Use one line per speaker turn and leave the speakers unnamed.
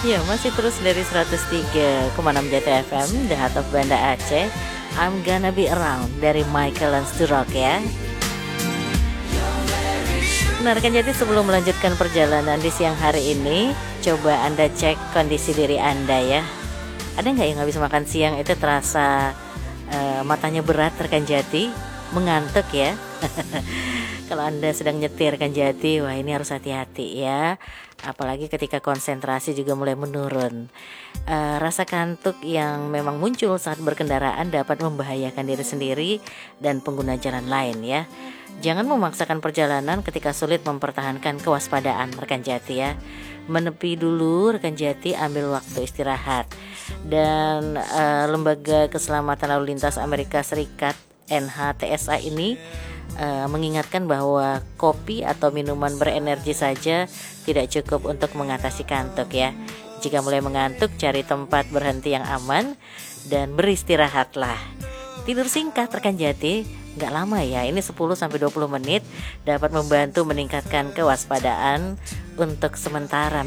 Ya, masih terus dari 103,6 JTFM, The Heart of Banda Aceh. I'm Gonna Be Around dari Michael and Sturrock ya. Benar kan, jadi sebelum melanjutkan perjalanan di siang hari ini, coba Anda cek kondisi diri Anda ya. Ada nggak yang habis makan siang itu terasa matanya berat rekan Jati, mengantuk ya? Kalau Anda sedang nyetir rekan Jati, wah ini harus hati-hati ya. Apalagi ketika konsentrasi juga mulai menurun. Rasa kantuk yang memang muncul saat berkendaraan dapat membahayakan diri sendiri dan pengguna jalan lain ya. Jangan memaksakan perjalanan ketika sulit mempertahankan kewaspadaan rekan Jati ya. Menepi dulu rekan Jati, ambil waktu istirahat. Dan Lembaga Keselamatan Lalu Lintas Amerika Serikat NHTSA ini mengingatkan bahwa kopi atau minuman berenergi saja tidak cukup untuk mengatasi kantuk ya. Jika mulai mengantuk, cari tempat berhenti yang aman dan beristirahatlah. Tidur singkat rekan Jati, nggak lama ya, ini 10-20 menit dapat membantu meningkatkan kewaspadaan untuk sementara.